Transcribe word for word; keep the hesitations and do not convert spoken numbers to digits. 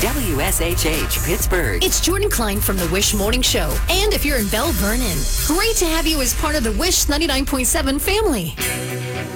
W S H H Pittsburgh. It's Jordan Klein from the Wish Morning Show. And if you're in Bell Vernon, great to have you as part of the Wish ninety-nine point seven family.